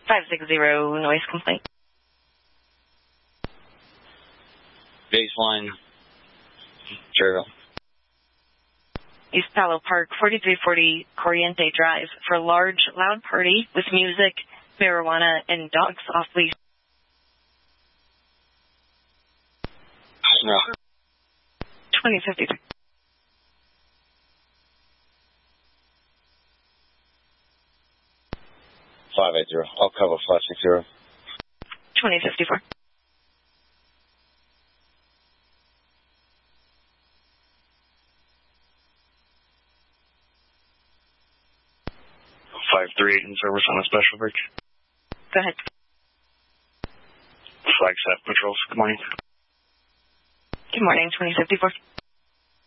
560 noise complaint. Baseline. Cherville. East Palo Park, 4340 Corriente Drive, for large, loud party with music, marijuana, and dogs off leash. No. 2053. I'll cover 560. 2054. in service on a special break. Go ahead. Flagstaff Patrols, good morning. Good morning, 2054.